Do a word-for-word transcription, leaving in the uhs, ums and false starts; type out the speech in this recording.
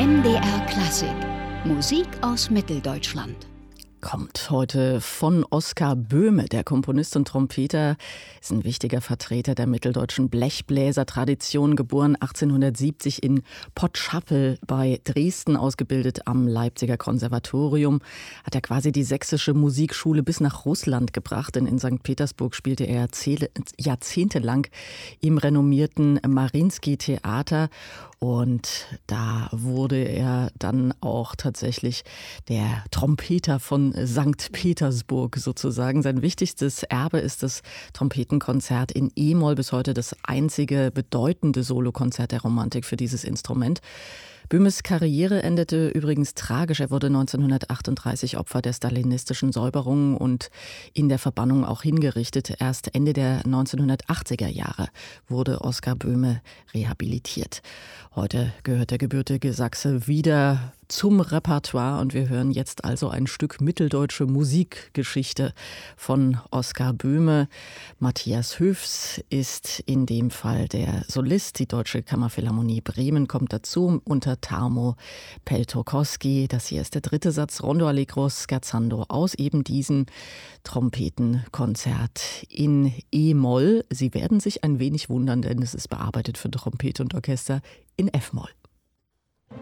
M D R Klassik. Musik aus Mitteldeutschland. Kommt heute von Oskar Böhme. Der Komponist und Trompeter ist ein wichtiger Vertreter der mitteldeutschen Blechbläsertradition, geboren achtzehnhundertsiebzig in Potschappel bei Dresden, ausgebildet am Leipziger Konservatorium. Hat er quasi die sächsische Musikschule bis nach Russland gebracht, denn in Sankt Petersburg spielte er jahrzehntelang im renommierten Mariinsky-Theater. Und da wurde er dann auch tatsächlich der Trompeter von Sankt Petersburg sozusagen. Sein wichtigstes Erbe ist das Trompetenkonzert in E-Moll, bis heute das einzige bedeutende Solokonzert der Romantik für dieses Instrument. Böhmes Karriere endete übrigens tragisch. Er wurde neunzehnhundertachtunddreißig Opfer der stalinistischen Säuberung und in der Verbannung auch hingerichtet. Erst Ende der neunzehnhundertachtziger Jahre wurde Oskar Böhme rehabilitiert. Heute gehört der gebürtige Sachse wieder zum Repertoire und wir hören jetzt also ein Stück mitteldeutsche Musikgeschichte von Oskar Böhme. Matthias Höfs ist in dem Fall der Solist. Die Deutsche Kammerphilharmonie Bremen kommt dazu unter Tarmo Peltokoski. Das hier ist der dritte Satz, Rondo Allegro Scherzando aus eben diesem Trompetenkonzert in E-Moll. Sie werden sich ein wenig wundern, denn es ist bearbeitet für Trompete und Orchester in F-Moll.